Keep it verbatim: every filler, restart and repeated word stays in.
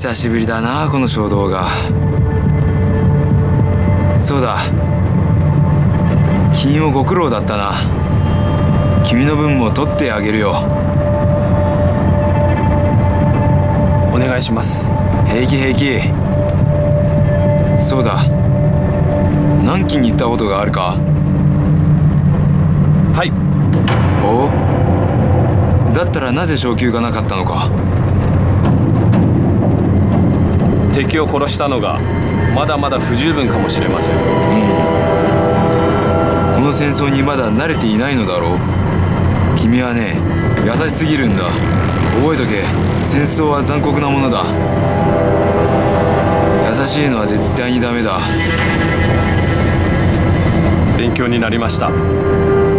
久しぶりだなこの衝動が。そうだ、君もご苦労だったな。君の分も取ってあげるよ。 お願いします。 平気平気。そうだ、南紀に行ったことがあるか？ はい。 お？だったらなぜ昇給がなかったのか？ 敵を殺したのがまだまだ不十分かもしれません。 うん、この戦争にまだ慣れていないのだろう。君はね、優しすぎるんだ。覚えとけ、戦争は残酷なものだ。優しいのは絶対にダメだ。 勉強になりました。